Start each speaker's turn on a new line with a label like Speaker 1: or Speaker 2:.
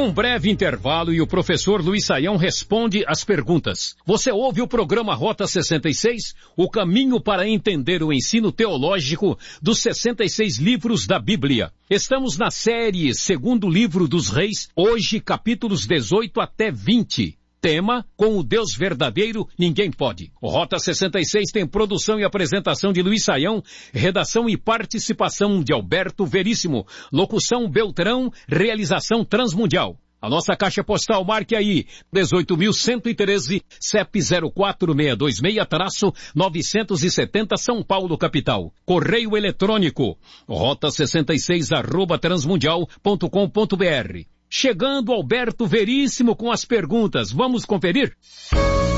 Speaker 1: Um breve intervalo e o professor Luiz Saião responde as perguntas. Você ouve o programa Rota 66, o caminho para entender o ensino teológico dos 66 livros da Bíblia. Estamos na série Segundo Livro dos Reis, hoje capítulos 18 até 20. Tema, com o Deus verdadeiro, ninguém pode. O Rota 66 tem produção e apresentação de Luiz Saião, redação e participação de Alberto Veríssimo, locução Beltrão, realização Transmundial. A nossa caixa postal, marque aí, 18.113, CEP 04626-970 São Paulo, capital. Correio eletrônico, rota66@transmundial.com.br. Chegando Alberto Veríssimo com as perguntas. Vamos conferir?